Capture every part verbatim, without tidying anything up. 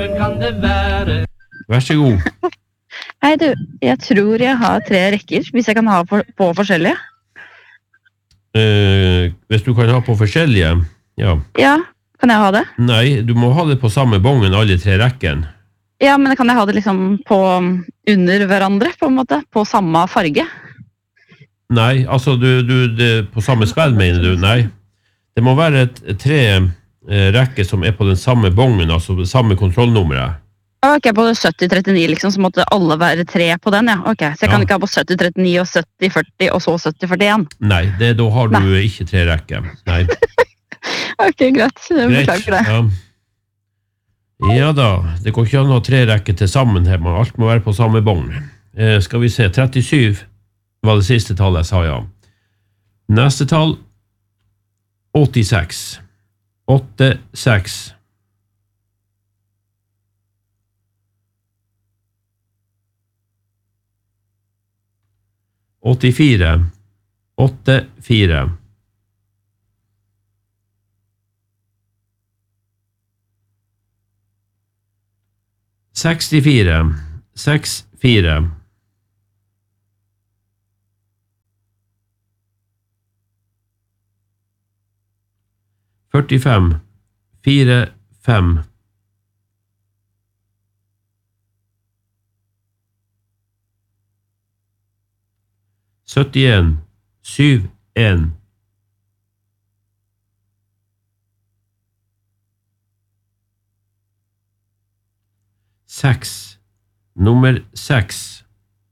hvem kan det være? Vær så god. Hei du, jeg tror jeg har tre rekker, hvis jeg kan ha på, på forskjellige. Eh, hvis du kan ha på forskjellige, ja. Ja, kan jeg ha det? Nei, du må ha det på samme bongen, alle tre rekken. Ja, men kan jeg ha det liksom på under hverandre, på en måte? På samme farge? Nei, altså du, du, det, på samme spill mener du, nei. Det må være et, et tre eh, rekker som er på den samme bongen, altså det samme kontrollnummeret. Ok, på sytti trettini liksom, så måtte alle være tre på den, ja. Ok, så jeg kan Ja. ikke ha på sytti trettini og sytti førti og så sytti førtien. Nei, det, da har du Nei. ikke tre rekker. Nei. Ok, greit. Jeg beklager det. Ja. Ja da, det går ikke an å ha tre rekker til sammen her, men alt må være på samme bong. Eh, skal vi se, trettisju var det siste tallet jeg sa, ja. Neste tall, åttiseks. åttiseks. åttifire. åttifire. sekstifire. sekstifire. førtifem. fire fem. syttien. syv en. Seks. Nummer seks.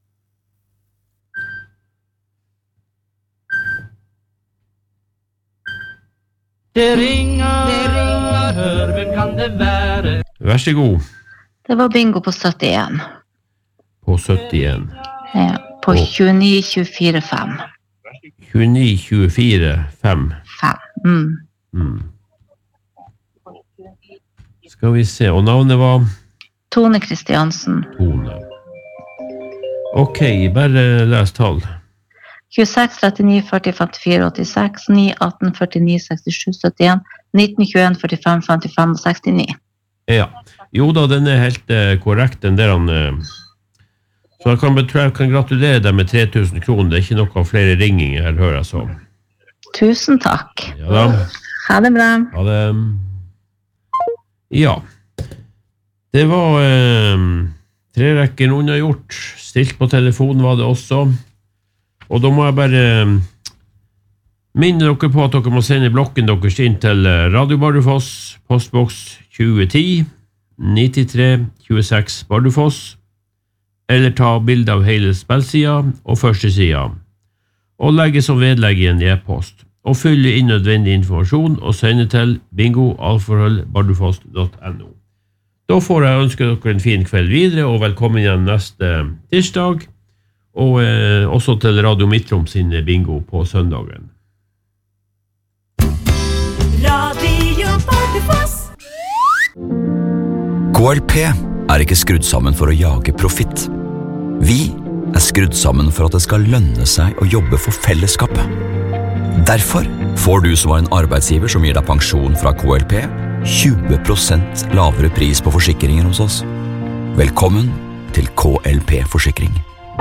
Det ringer, det ringer, hør, hvem kan det være? Vær så god. Det var bingo på syttien. På syttien. Ja, på Åh. tjueni tjuefire fem. tjueni tjuefire fem. Fem. Mm. Mm. Skal vi se, og navnet var Tone Kristiansen. Tone. Ok, bare les tall. tjueseks trettini førti femtifire åttiseks ni atten førtini sekstisju syttien nitten tjueen førtifem femtifem sekstini. Ja, jo da, den er helt eh, korrekt, den der han... Eh, så jeg kan, tror jeg kan gratulere deg med tre tusen kroner, det er ikke noe flere ringinger her, hører jeg så. Tusen takk. Ja da, Ha det bra. ha det. Ja, det var eh, tre rekker noen har gjort, stilt på telefon var det også, og da må jeg bare eh, minne dere på at dere må sende blokken deres inn til eh, Radio Bardufoss, postboks tjue ti, nittitre tjueseks Bardufoss, eller ta bilde av hele spillsida og første sida, og legge som vedlegg i en e-post, og fylle inn nødvendig informasjon og sende til bingo alfakrøll bardufoss punktum no. Da får jeg ønske dere en fin kveld videre, og velkommen igjen neste tirsdag, og eh, også til Radio Midtrom sin bingo på søndagen. Radio Bardufoss. K L P er ikke skrudd sammen for å jage profitt. Vi er skrudd sammen for at det skal lønne seg å jobbe for fellesskapet. Derfor får du som har en arbeidsgiver som gir deg pensjon fra K L P, tjue prosent lavere pris på forsikringer hos oss. Velkommen til K L P Forsikring.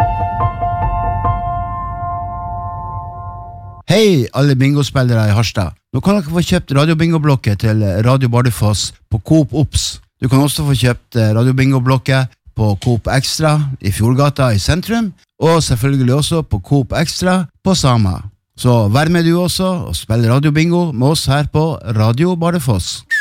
Hei alle bingospillere i Harstad. Nå kan dere få kjøpt radiobingoblokket til Radio Bardufoss på Coop Ops. Du kan også få kjøpt radiobingoblokket på Coop Extra i Fjordgata i sentrum, og selvfølgelig også på Coop Extra på Sama. Så vær med du også og spill radiobingo med oss her på Radio Bardufoss.